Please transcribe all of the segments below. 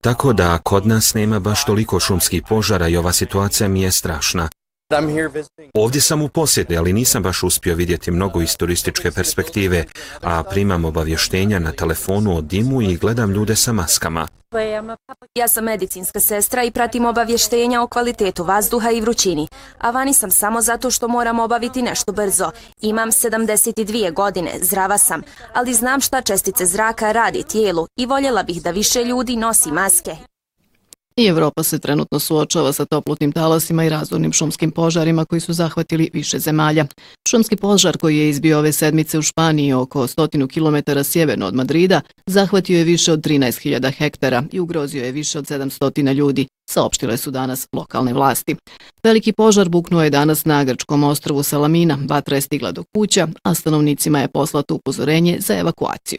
Tako da kod nas nema baš toliko šumskih požara i ova situacija mi je strašna. Ovdje sam u posjeti, ali nisam baš uspio vidjeti mnogo iz turističke perspektive, a primam obavještenja na telefonu o dimu i gledam ljude sa maskama. Ja sam medicinska sestra i pratim obavještenja o kvalitetu vazduha i vrućini, a vani sam samo zato što moram obaviti nešto brzo. Imam 72 godine, zdrava sam, ali znam šta čestice zraka radi tijelu i voljela bih da više ljudi nosi maske. I Evropa se trenutno suočava sa toplotnim talasima i razornim šumskim požarima koji su zahvatili više zemalja. Šumski požar koji je izbio ove sedmice u Španiji oko 100 km sjeverno od Madrida zahtio je više od 13.000 hektara i ugrozio je više od 700 ljudi, saopštile su danas lokalne vlasti. Veliki požar buknuo je danas na grčkom ostrvu Salamina, vatra je stigla do kuća, a stanovnicima je poslato upozorenje za evakuaciju.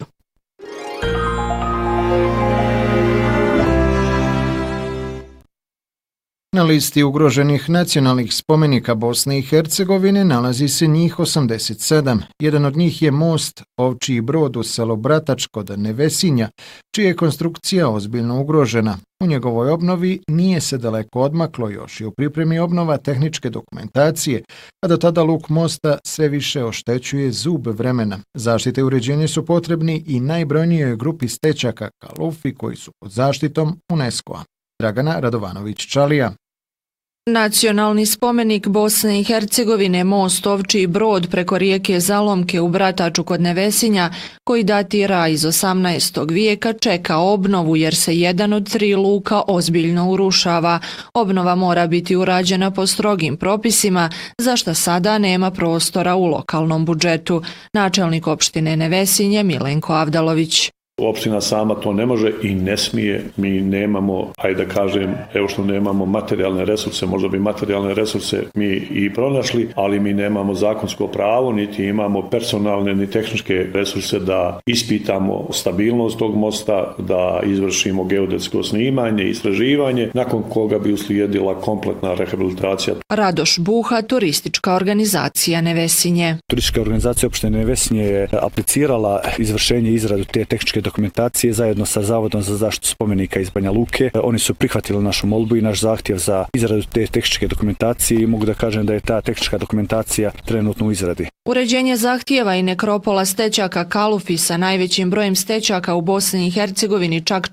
Na listi ugroženih nacionalnih spomenika Bosne i Hercegovine nalazi se njih 87. Jedan od njih je most Ovčji Brod u selu Bratač kod Nevesinja, čija je konstrukcija ozbiljno ugrožena. U njegovoj obnovi nije se daleko odmaklo, još je u pripremi obnova tehničke dokumentacije, a do tada luk mosta sve više oštećuje zub vremena. Zaštite i uređenje su potrebni i najbrojnijoj grupi stećaka Kalufi koji su pod zaštitom UNESCO-a. Dragana Radovanović-Čalija. Nacionalni spomenik Bosne i Hercegovine most Ovčji Brod preko rijeke Zalomke u Brataču kod Nevesinja, koji datira iz 18. vijeka, čeka obnovu jer se jedan od 3 luka ozbiljno urušava. Obnova mora biti urađena po strogim propisima, za što sada nema prostora u lokalnom budžetu. Načelnik opštine Nevesinje Milenko Avdalović. Opština sama to ne može i ne smije. Mi nemamo, ajde da kažem, evo što nemamo materijalne resurse, možda bi materijalne resurse mi i pronašli, ali mi nemamo zakonsko pravo, niti imamo personalne ni tehničke resurse da ispitamo stabilnost tog mosta, da izvršimo geodetsko snimanje, istraživanje, nakon koga bi uslijedila kompletna rehabilitacija. Radoš Buha, turistička organizacija Nevesinje. Turistička organizacija opštine Nevesinje je aplicirala izvršenje i izradu te tehničke dokumentacije zajedno sa Zavodom za zaštitu spomenika iz Banja Luke. Oni su prihvatili našu molbu i naš zahtjev za izradu te tehničke dokumentacije i mogu da kažem da je ta tehnička dokumentacija trenutno u izradi. Uređenje zahtjeva i nekropola stećaka Kalufi sa najvećim brojem stećaka u Bosni i Hercegovini, čak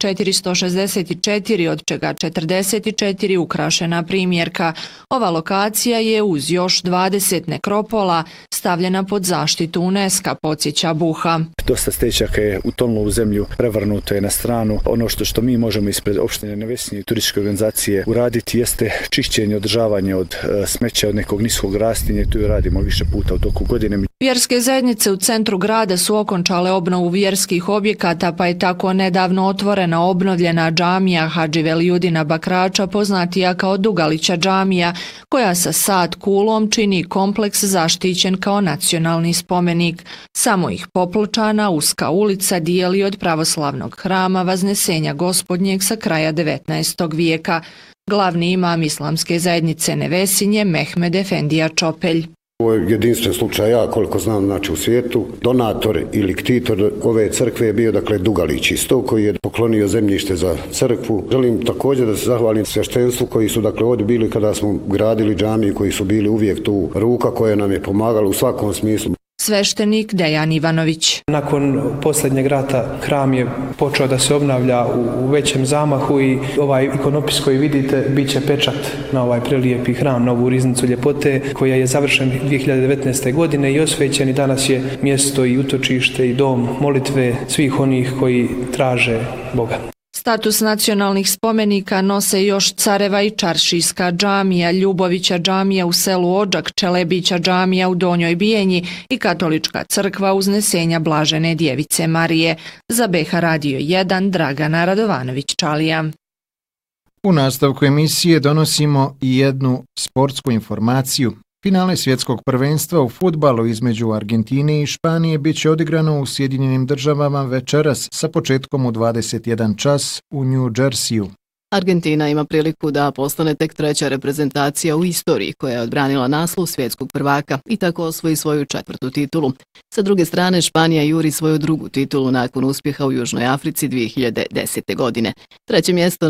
464, od čega 44 ukrašena primjerka. Ova lokacija je uz još 20 nekropola stavljena pod zaštitu UNESCO-a, podsjeća Buha. Dosta stećaka je utonulo u zemlju, prevrnuto je na stranu. Ono što mi možemo ispred opštine Nevesinje i turističke organizacije uraditi jeste čišćenje, održavanje od smeća, od nekog niskog rastinja i tu radimo više puta u toku godine. Vjerske zajednice u centru grada su okončale obnovu vjerskih objekata, pa je tako nedavno otvorena obnovljena džamija Hadži Velijudina Bakrača, poznatija kao Dugalića džamija, koja sa sad kulom čini kompleks zaštićen kao nacionalni spomenik. Samo ih popločana uska ulica dijeli od pravoslavnog hrama Vaznesenja Gospodnjeg sa kraja 19. vijeka. Glavni imam islamske zajednice Nevesinje Mehmed Efendija Čopelj. Ovo je jedinstven slučaj, ja koliko znam, znači u svijetu. Donator ili ktitor ove crkve je bio Dugalić isto, koji je poklonio zemljište za crkvu. Želim također da se zahvalim sveštenstvu koji su ovdje bili kada smo gradili džamiju, koji su bili uvijek tu, ruka koja nam je pomagala u svakom smislu. Sveštenik Dejan Ivanović. Nakon posljednjeg rata hram je počeo da se obnavlja u većem zamahu i ovaj ikonopis koji vidite bit će pečat na ovaj prelijepi hram, na ovu riznicu ljepote, koja je završen 2019. godine i osvećen i danas je mjesto i utočište i dom molitve svih onih koji traže Boga. Status nacionalnih spomenika nose još Careva i Čaršijska džamija, Ljubovića džamija u selu Odžak, Čelebića džamija u Donjoj Bijenji i Katolička crkva Uznesenja Blažene Djevice Marije. Za BH Radio 1 Dragana Radovanović-Čalija. U nastavku emisije donosimo i jednu sportsku informaciju. Finale svjetskog prvenstva u fudbalu između Argentine i Španije biće odigrano u Sjedinjenim Državama večeras sa početkom u 21 čas u New Jerseyu. Argentina ima priliku da postane tek treća reprezentacija u istoriji koja je odbranila naslov svjetskog prvaka i tako osvoji svoju 4. titulu. Sa druge strane, Španija juri svoju 2. titulu nakon uspjeha u Južnoj Africi 2010. godine. Treće mjesto